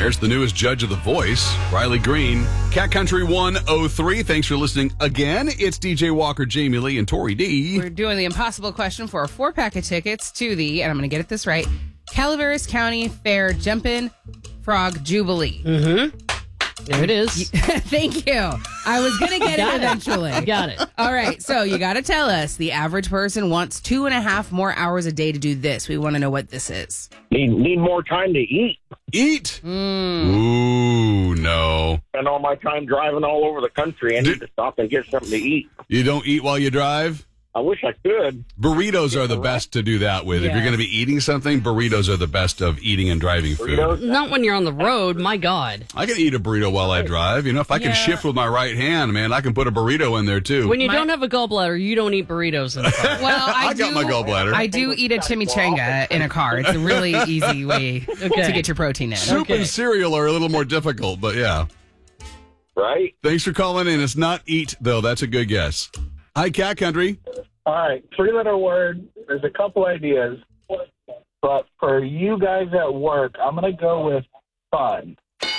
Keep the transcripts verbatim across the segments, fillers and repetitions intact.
There's the newest judge of The Voice, Riley Green. Cat Country one oh three. Thanks for listening again. It's D J Walker, Jamie Lee, and Tori D. We're doing the impossible question for a four-pack of tickets to the, and I'm going to get this right, Calaveras County Fair Jumpin' Frog Jubilee. Mm-hmm. There it is. Thank you. I was going to get it eventually. It. Got it. All right. So you got to tell us the average person wants two and a half more hours a day to do this. We want to know what this is. Need need more time to eat. Eat? Mm. Ooh, no. Spend all my time driving all over the country. I need to stop and get something to eat. You don't eat while you drive? I wish I could. Burritos are the best to do that with. Yeah. If you're going to be eating something, burritos are the best of eating and driving food. Burritos? Not when you're on the road. My God. I can eat a burrito while I drive. You know, if I can Yeah. shift with my right hand, man, I can put a burrito in there, too. When you My- don't have a gallbladder, you don't eat burritos in the car. Well, I, I got do, my gallbladder. I do eat a chimichanga in a car. It's a really easy way to get your protein in. Soup Okay. and cereal are a little more difficult, but yeah. Right? Thanks for calling in. It's not eat, though. That's a good guess. Hi, Cat Country. All right, three-letter word. There's a couple ideas, but for you guys at work, I'm going to go with fun.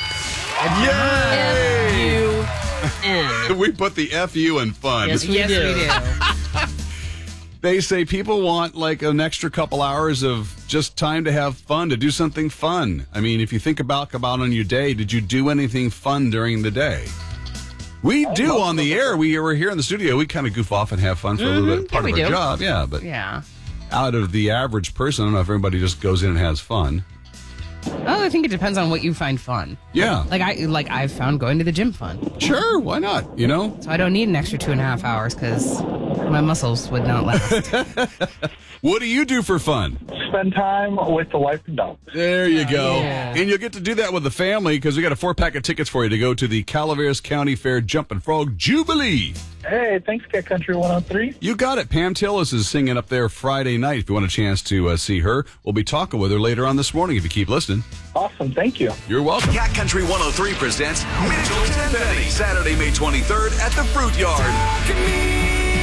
Yay! U N. We put the F U in fun. Yes, we Yes, do. we do. They say people want like an extra couple hours of just time to have fun, to do something fun. I mean, if you think about, about on your day, did you do anything fun during the day? We do on the air. We were here in the studio. We kind of goof off and have fun for a little bit. Part Yeah, of we our do. job, yeah. But Yeah. out of the average person, I don't know if everybody just goes in and has fun. Oh, I think it depends on what you find fun. Yeah. Like I like I've found going to the gym fun, Sure, why not? You know? so I don't need an extra two and a half hours because my muscles would not last. What do you do for fun? Spend time with the wife and dog. There you go. Yeah. And you'll get to do that with the family because we got a four-pack of tickets for you to go to the Calaveras County Fair Jumpin' Frog Jubilee. Hey, thanks, Cat Country one oh three. You got it. Pam Tillis is singing up there Friday night. If you want a chance to uh, see her, we'll be talking with her later on this morning if you keep listening. Awesome, thank you. You're welcome. Cat Country one oh three presents Mitchell Tenpenny, Saturday, May twenty-third at the Fruit Yard.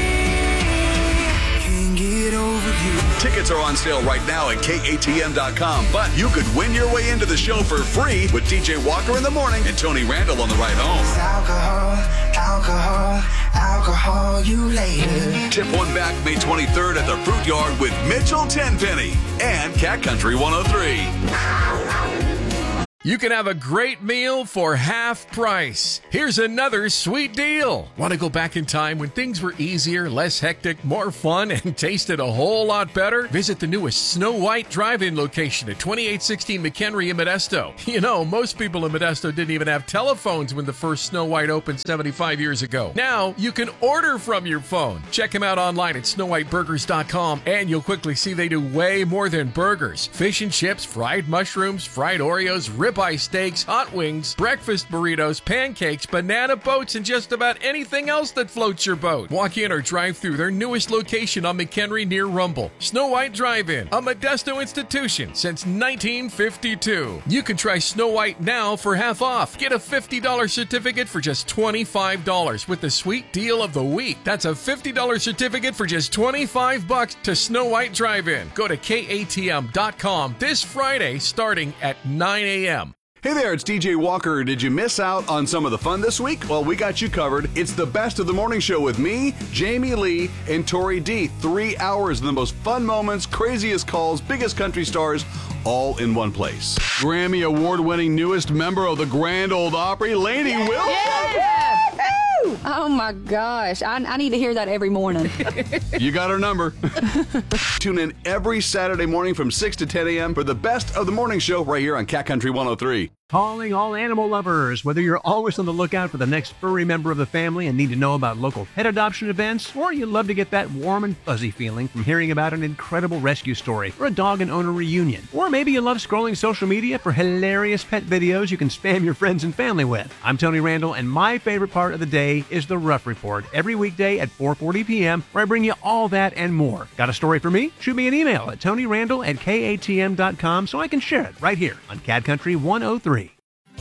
Tickets are on sale right now at K A T M dot com, but you could win your way into the show for free with D J Walker in the morning and Tony Randall on the ride home. Alcohol, alcohol, alcohol, you later. Tip one back May twenty-third at the Fruit Yard with Mitchell Tenpenny and Cat Country one oh three. You can have a great meal for half price. Here's another sweet deal. Want to go back in time when things were easier, less hectic, more fun, and tasted a whole lot better? Visit the newest Snow White Drive-In location at twenty-eight sixteen McHenry in Modesto. You know, most people in Modesto didn't even have telephones when the first Snow White opened seventy-five years ago. Now, you can order from your phone. Check them out online at snow white burgers dot com, and you'll quickly see they do way more than burgers. Fish and chips, fried mushrooms, fried Oreos, ribeye steaks, hot wings, breakfast burritos, pancakes, banana boats, and just about anything else that floats your boat. Walk in or drive through their newest location on McHenry near Rumble. Snow White Drive-In, a Modesto institution since nineteen fifty-two. You can try Snow White now for half off. Get a fifty dollars certificate for just twenty-five dollars with the sweet deal of the week. That's a fifty dollars certificate for just twenty-five bucks to Snow White Drive-In. Go to K A T M dot com this Friday starting at nine a.m. Hey there, it's D J Walker. Did you miss out on some of the fun this week? Well, we got you covered. It's the best of the morning show with me, Jamie Lee, and Tori D. Three hours of the most fun moments, craziest calls, biggest country stars, all in one place. Grammy Award-winning newest member of the Grand Ole Opry, Lainey Wilson. Oh my gosh, I, I need to hear that every morning. You got our number. Tune in every Saturday morning from six to ten a.m. for the best of the morning show right here on Cat Country one oh three. Calling all animal lovers. Whether you're always on the lookout for the next furry member of the family and need to know about local pet adoption events, or you love to get that warm and fuzzy feeling from hearing about an incredible rescue story or a dog and owner reunion, or maybe you love scrolling social media for hilarious pet videos you can spam your friends and family with. I'm Tony Randall, and my favorite part of the day is the Rough Report every weekday at four forty p.m. where I bring you all that and more. Got a story for me? Shoot me an email at tony randall at K A T M dot com so I can share it right here on Cat Country one oh three.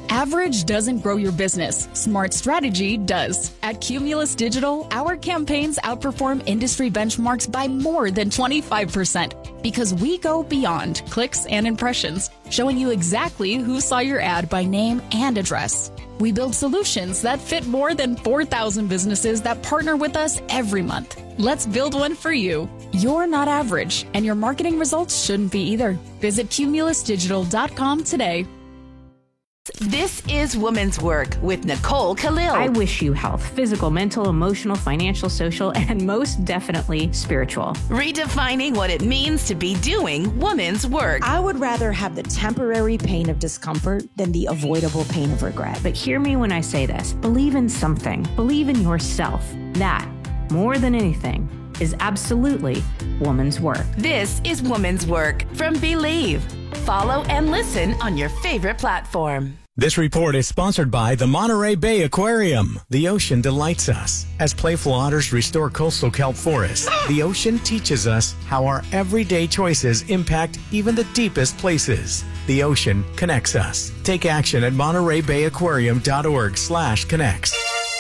Average doesn't grow your business. Smart strategy does. At Cumulus Digital, our campaigns outperform industry benchmarks by more than twenty-five percent because we go beyond clicks and impressions, showing you exactly who saw your ad by name and address. We build solutions that fit more than four thousand businesses that partner with us every month. Let's build one for you. You're not average, and your marketing results shouldn't be either. Visit cumulus digital dot com today. This is Women's Work with Nicole Khalil. I wish you health, physical, mental, emotional, financial, social, and most definitely spiritual. Redefining what it means to be doing women's work. I would rather have the temporary pain of discomfort than the avoidable pain of regret. But hear me when I say this. Believe in something. Believe in yourself. That, more than anything, is absolutely woman's work. This is Woman's Work from Believe. Follow and listen on your favorite platform. This report is sponsored by the Monterey Bay Aquarium. The ocean delights us. As playful otters restore coastal kelp forests, the ocean teaches us how our everyday choices impact even the deepest places. The ocean connects us. Take action at monterey bay aquarium dot org slash connects.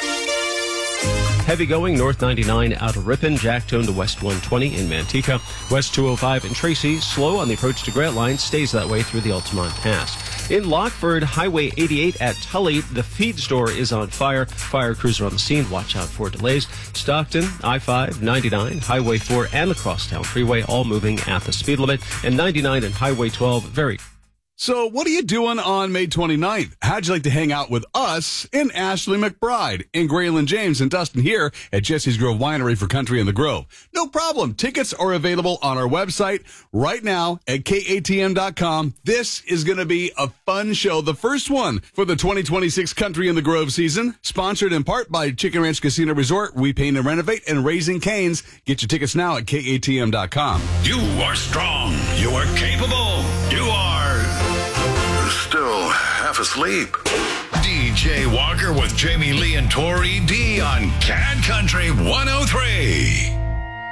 Heavy going north ninety-nine out of Ripon, Jacktone to west one twenty in Manteca, west two oh five in Tracy, slow on the approach to Grantline, stays that way through the Altamont Pass. In Lockford, Highway eighty-eight at Tully, the feed store is on fire. Fire crews are on the scene. Watch out for delays. Stockton, I five, ninety-nine, Highway four, and the Crosstown Freeway all moving at the speed limit. And ninety-nine and Highway twelve, very... So what are you doing on May twenty-ninth? How'd you like to hang out with us and Ashley McBride and Graylin James and Dustin here at Jesse's Grove Winery for Country in the Grove? No problem. Tickets are available on our website right now at K A T M dot com. This is going to be a fun show. The first one for the twenty twenty-six Country in the Grove season. Sponsored in part by Chicken Ranch Casino Resort, We Paint and Renovate, and Raising Cane's. Get your tickets now at K A T M dot com. You are strong. You are capable. You are still half asleep. D J Walker with Jamie Lee and Tori D on Cat Country one oh three.